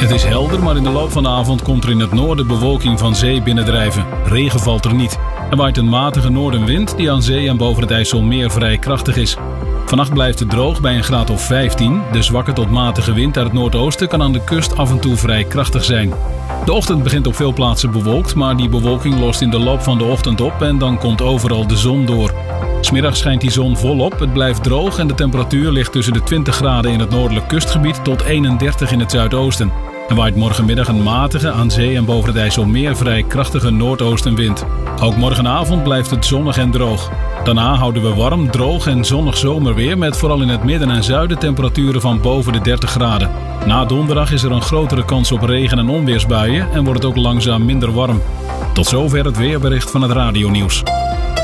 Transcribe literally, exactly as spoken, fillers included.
Het is helder, maar in de loop van de avond komt er in het noorden bewolking van zee binnendrijven. Regen valt er niet. Er waait een matige noordenwind die aan zee en boven het IJsselmeer vrij krachtig is. Vannacht blijft het droog bij een graad of vijftien. De zwakke tot matige wind uit het noordoosten kan aan de kust af en toe vrij krachtig zijn. De ochtend begint op veel plaatsen bewolkt, maar die bewolking lost in de loop van de ochtend op en dan komt overal de zon door. 'S Middags schijnt die zon volop, het blijft droog en de temperatuur ligt tussen de twintig graden in het noordelijk kustgebied tot eenendertig in het zuidoosten. Er waait morgenmiddag een matige, aan zee en boven het IJsselmeer vrij krachtige noordoostenwind. Ook morgenavond blijft het zonnig en droog. Daarna houden we warm, droog en zonnig zomerweer met vooral in het midden en zuiden temperaturen van boven de dertig graden. Na donderdag is er een grotere kans op regen- en onweersbuien en wordt het ook langzaam minder warm. Tot zover het weerbericht van het Radionieuws.